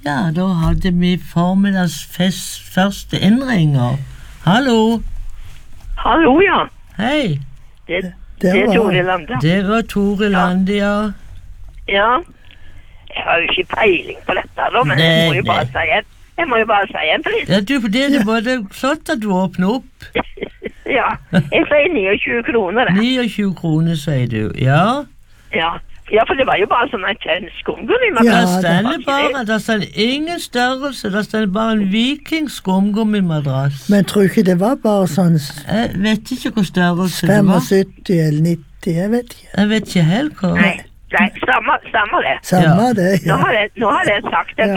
Ja, da hadde vi formiddagsfest første innringer. Hallo. Hallo, ja. Hei. Det Tore Lande. Det var Tore Lande, ja. Ja. Jeg har jo ikke peiling på dette, da, men jeg må jo bare si en pris. Ja, det var det flott at du åpner opp. Ja, jeg sier 29 kroner, det. 29 kroner, sier du, ja. Ja, for det var jo bare sånn et skumgummi. Ja, det står ingen størrelse, det står bare en viking skumgummimadrass. Men tror ikke det var bare sånn... Jeg vet ikke hvor størrelse det var. 75 eller 90, jeg vet ikke. Jeg vet ikke helt hva. Nei, samme det. Samme det, ja. Nå har jeg sagt det.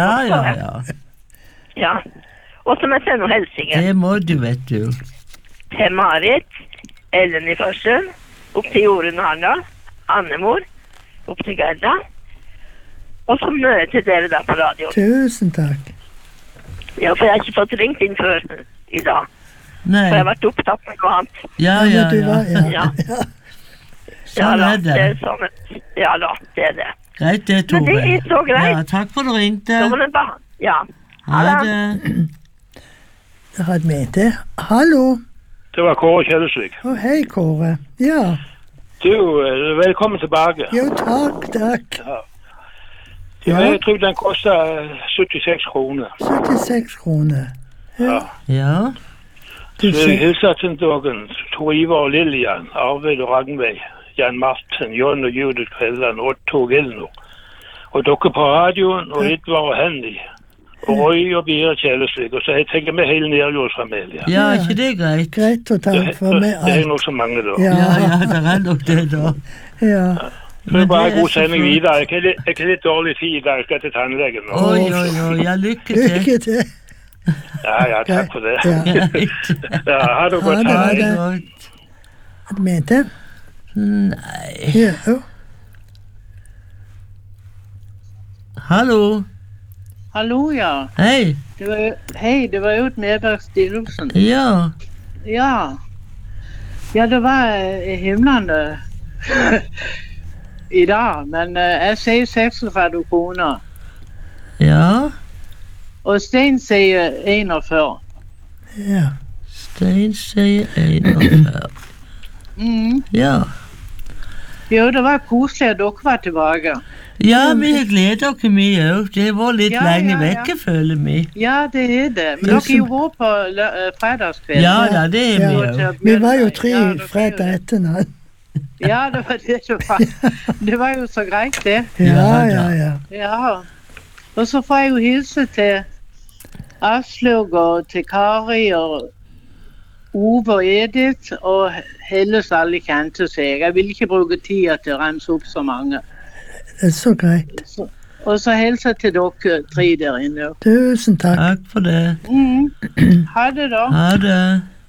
Ja. Og så må jeg sende noe helsing. Det må du, vet du. Til Marit, Ellen i Førsund, opp til Jorunn Hanna, Annemor, opp til Gerda, og så møte til dere der på radio. Tusen takk. Ja, for jeg har ikke fått ringt inn før i dag. Nei. For jeg har vært opptatt med noe annet. Ja. Sånn er det. Ja da, det er det. Greit det, Tore. Men det er så greit. Ja, takk for at du ringte. Ja. Ha det. Jeg hadde med det. Hallo. Det var Kåre Kjellesvik. Hei, Kåre. Ja. Du, velkommen tilbake. Jo, takk. Ja. Jeg tror den koster 76 kroner. 76 kroner. Ja. Så jeg hilser til dere, Tor Ivar og Lillian, Arvid og Ragnveig, Jan Martin, John og Judith Kvelland, Otto og Gilnor. Og dere på radioen, og Idvar og Henny. Og Roy og Bira Kjellesvik, og så jeg tenker med hele Nerjordsfamilien. Ja, ikke det greit? Greit å takk for meg. Det er nok så mange da. Ja, det er nok det da. Ja. Så det bare god sending videre. Jeg er litt dårlig tid i dag, jeg skal til tannlegen nå. Oi, ja, lykke til. Lykke til. Ja, takk for det. Ja, ha det godt. Ha det godt. Har du med det? Nei. Ja. Hallo, ja. Hei. Det var jo et Medberg Stillosen. Ja. Ja, det var himlende i dag, men jeg sier 46 kroner. Ja. Og Stein sier 41. Ja. Stein sier 41. Ja. Jo, det var koselig at dere var tilbake. Ja, vi gleder oss mye også. Det var litt lenge vekke, føler vi. Ja, det er det. Men dere jo var på fredagskveld. Ja, det er vi også. Vi var jo 3 fredag etter natt. Ja, det var det det var. Det var jo så greit, det. Ja. Og så får jeg jo hilse til Aslug og til Kari og Ove og Edith og Helles alle kjente seg. Jeg vil ikke bruke tida til å rense opp så mange. Det er så greit. Og så hilser til dere 3 der inne. Tusen takk. Takk for det. Ha det da. Ha det.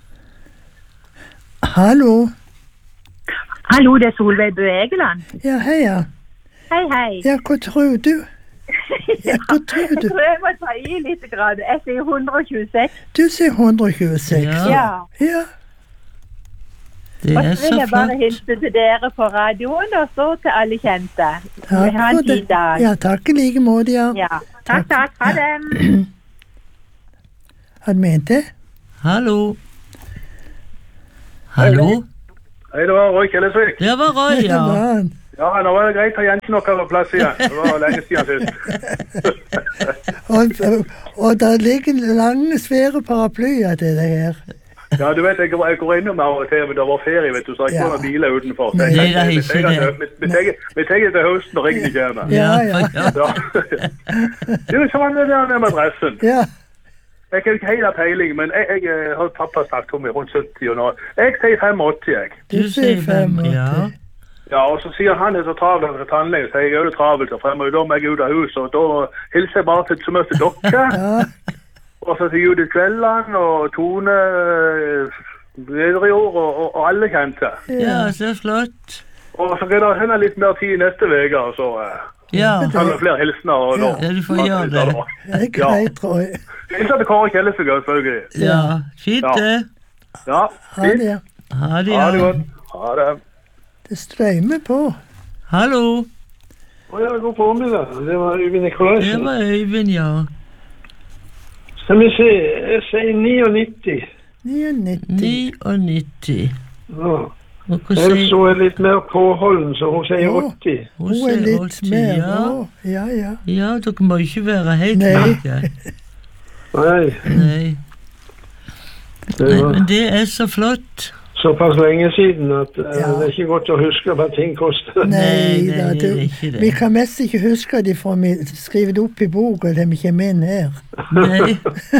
Hallo. Hallo, det er Solveig Bø Egeland. Ja, heia. Hei. Ja, hva tror du? Jeg prøver å ta i litt grad. Jeg sier 126. Du sier 126. Ja. Det og er så vil jeg bare hilse til dere på radioen, og så til alle kjente. Takk for det. Ja, takk i like måte, ja. Takk. Ha det. Har du ment det? Hallo. Hei, det var Roy Kjellesvik. Det var Roy, ja. Ja, nå var det greit å ha Jensen noe på plass igjen. Det var lenge siden sist. og der ligger lange, svære paraplyer til det her. Ja, du vet, jeg går innom av og til, men det var ferie, vet du, så ikke noen biler utenfor. Nei, det er ikke det. Vi tenker til høsten og ringen kommer. Ja. Du, så var det der med adressen. Ja. Jeg har ikke helt peiling, men jeg har pappa snakket om i rundt 70 år nå. Jeg sier 85, jeg. Du sier 85, ja. Ja, og så sier han det så travelt til tannlegen, så jeg gjør det travelt og fremme, og da må jeg ut av huset, og da hilser jeg bare til møte dere. Og så til Judith Kvelland og Tone Vedrejord og alle kjente. Ja, så flott. Og så kan jeg hende litt mer tid neste vege, og så tar vi flere hilsener. Ja, du får gjøre det. Det er greit, tror jeg. Hilser til Kåre Kjellesvik, selvfølgelig. Ja, fint det. Ja, fint. Ha det, ja. Ha det godt. Ha det. Det strømmer på. Hallo. Ja, god formiddag. Det var Øyvind Nikolajsen. Det var Øyvind, ja. Skal vi se, jeg sier 99. 99. 99. Ja. Og hva Ellers sier så er litt mer påholden, så hun sier 80. Hun er sier litt 80, mer. ja. Ja, ja. Ja, dere må ikke være helt Nei. like. Nei, Nei. det Nei, var men det er så flott. såpass lenge siden at Ja. det er ikke godt å huske hva ting koster. Nei Nei, da, det er ikke det. vi kan mest ikke huske de for vi skriver det opp i boka da vi kommer inn her. Nei.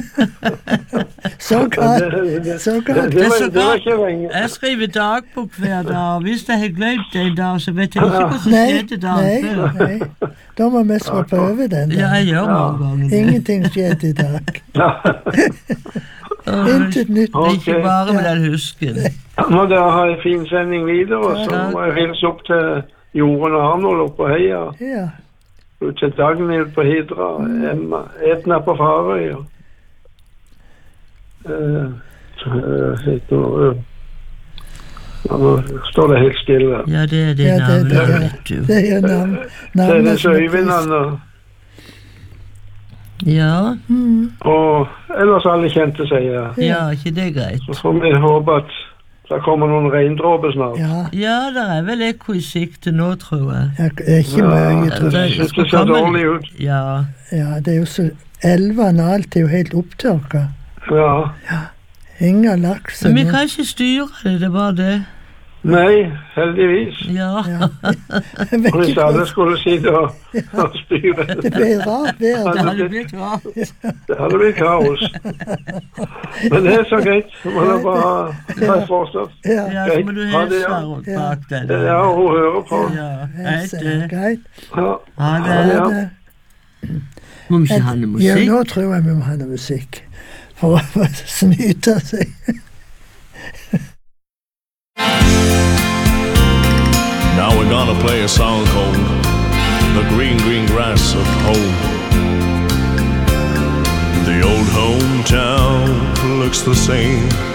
Så kan, så kan. Det er så var godt. ikke lenge. Jeg skriver dagbok hver dag, og hvis jeg har glemt det en dag, så vet jeg ikke hva som Nei, skjedde dagen nei, før. nei. Da må vi slå på over den. Ja, Da. jeg gjør mange ganger det. Ingenting skjedde i dag. Ja. Intet nytt. Ikke bare med den husken. Må dere ha en fin sending videre, så må jeg hilse opp til Jorunn og Arnold oppe på Heia. Ja. Ut til Dagnhild på Hidra, Emma, Etna på Farøy. Nå står det helt stille. Ja, det er det Ja, navnet, det- vet du. Det er navn, Så er det navnet som er Øyvind og Ja, og ellers alle kjente seg. Ja. ja, ikke det greit. Så får vi håpe at det kommer noen regndråper snart. Ja, Ja, det er vel ekko i sikte nå, tror jeg. det er ikke mye, tror jeg. Det ser dårlig ut. Ja, Ja, det er jo så elvene og alt er jo helt opptørka. Ja. Ingen laks. men vi kan ikke styre det, det er bare det. Nei, heldigvis. Ja, Og hvis alle skulle sitte og styre, Det blir rart vær. det da. hadde blitt rart. det hadde blitt kaos. Men det er så greit. Så må dere bare ha fortsatt. Ja, Ja, så må du Ha det, hilse ja. rundt bak den. Ja, hun hører på. Ja, helt greit. greit. Ja. Ha Ja, det. det- Må vi ikke ha noe Ja, musikk? nå tror jeg vi må ha noe musikk. For å snyte seg. Now we're gonna play a song called The Green, Green Grass of Home. The old hometown looks the same